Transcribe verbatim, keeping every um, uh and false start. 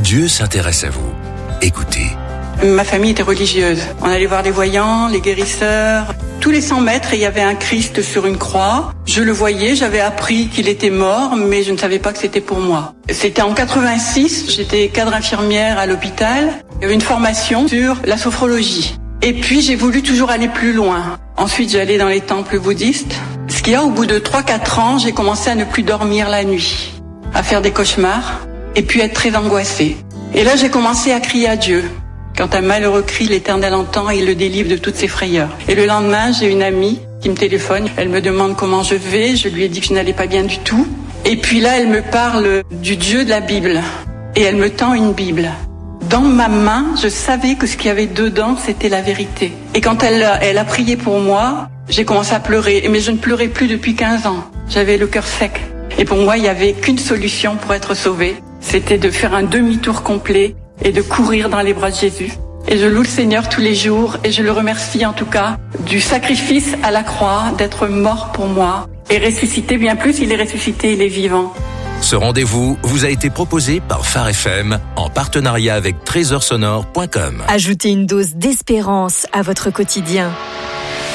Dieu s'intéresse à vous. Écoutez. Ma famille était religieuse. On allait voir les voyants, les guérisseurs. Tous les cent mètres, il y avait un Christ sur une croix. Je le voyais, j'avais appris qu'il était mort, mais je ne savais pas que c'était pour moi. C'était en quatre-vingt-six, j'étais cadre infirmière à l'hôpital. Il y avait une formation sur la sophrologie. Et puis j'ai voulu toujours aller plus loin. Ensuite, j'allais dans les temples bouddhistes. Ce qu'il y a, au bout de trois quatre ans, j'ai commencé à ne plus dormir la nuit, à faire des cauchemars, et puis être très angoissée. Et là, j'ai commencé à crier à Dieu. Quand un malheureux crie, l'Éternel entend et il le délivre de toutes ses frayeurs. Et le lendemain, j'ai une amie qui me téléphone. Elle me demande comment je vais. Je lui ai dit que je n'allais pas bien du tout. Et puis là, elle me parle du Dieu de la Bible. Et elle me tend une Bible. Dans ma main, je savais que ce qu'il y avait dedans, c'était la vérité. Et quand elle, elle a prié pour moi, j'ai commencé à pleurer. Mais je ne pleurais plus depuis quinze ans. J'avais le cœur sec. Et pour moi, il n'y avait qu'une solution pour être sauvée. C'était de faire un demi-tour complet et de courir dans les bras de Jésus. Et je loue le Seigneur tous les jours et je le remercie en tout cas du sacrifice à la croix, d'être mort pour moi et ressuscité. Bien plus, il est ressuscité, il est vivant. Ce rendez-vous vous a été proposé par Phare F M en partenariat avec trésor sonore point com. Ajoutez une dose d'espérance à votre quotidien.